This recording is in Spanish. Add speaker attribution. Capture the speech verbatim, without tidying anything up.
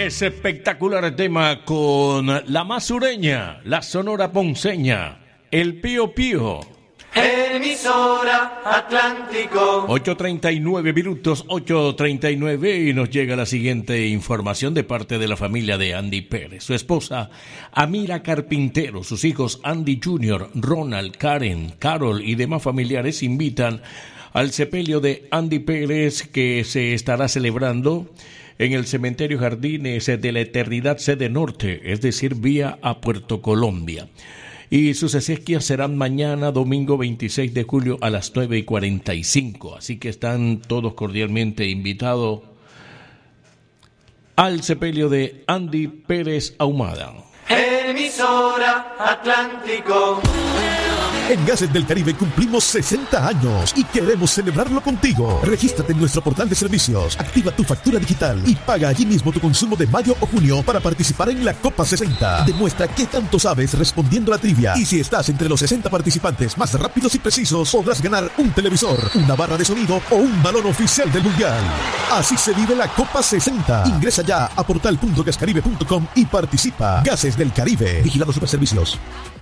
Speaker 1: ese espectacular tema con la masureña, la sonora ponceña, el Pío Pío.
Speaker 2: Emisora Atlántico.
Speaker 1: ocho treinta y nueve minutos, ocho treinta y nueve, y nos llega la siguiente información de parte de la familia de Andy Pérez. Su esposa, Amira Carpintero, sus hijos Andy junior, Ronald, Karen, Carol y demás familiares invitan al sepelio de Andy Pérez, que se estará celebrando en el Cementerio Jardines de la Eternidad Sede Norte, es decir, vía a Puerto Colombia. Y sus exequias serán mañana, domingo veintiséis de julio, a las nueve y cuarenta y cinco. Así que están todos cordialmente invitados al sepelio de Andy Pérez Ahumada.
Speaker 2: Emisora Atlántico.
Speaker 3: En Gases del Caribe cumplimos sesenta años y queremos celebrarlo contigo. Regístrate en nuestro portal de servicios, activa tu factura digital y paga allí mismo tu consumo de mayo o junio para participar en la Copa sesenta. Demuestra qué tanto sabes respondiendo a la trivia, y si estás entre los sesenta participantes más rápidos y precisos, podrás ganar un televisor, una barra de sonido o un balón oficial del Mundial. Así se vive la Copa sesenta. Ingresa ya a portal punto gascaribe punto com y participa. Gases del Caribe. Vigilado Superservicios.